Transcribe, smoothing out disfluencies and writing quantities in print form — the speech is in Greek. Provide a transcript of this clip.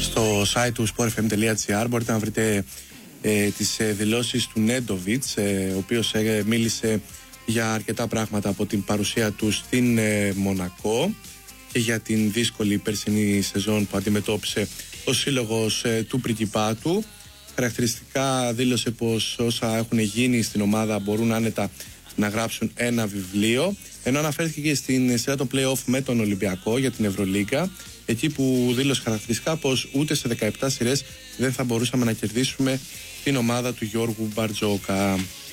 στο site του sportfm.gr μπορείτε να βρείτε τις δηλώσεις του Νέντοβιτς, ο οποίος μίλησε για αρκετά πράγματα από την παρουσία του στην Μονακό και για την δύσκολη περσινή σεζόν που αντιμετώπισε ο σύλλογος του πριγκιπάτου. Χαρακτηριστικά δήλωσε πως όσα έχουν γίνει στην ομάδα μπορούν άνετα να γράψουν ένα βιβλίο, ενώ αναφέρθηκε και στην σειρά των play-off με τον Ολυμπιακό για την Ευρωλίγκα, εκεί που δήλωσε χαρακτηριστικά πως ούτε σε 17 σειρές δεν θα μπορούσαμε να κερδίσουμε την ομάδα του Γιώργου Μπαρτζόκα.